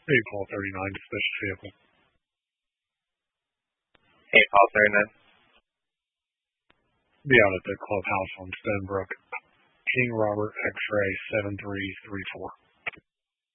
Hey, Paul 39, suspicious vehicle. Hey, Paul 39. Be out at the clubhouse on Stonebrook. King Robert X-ray 7334.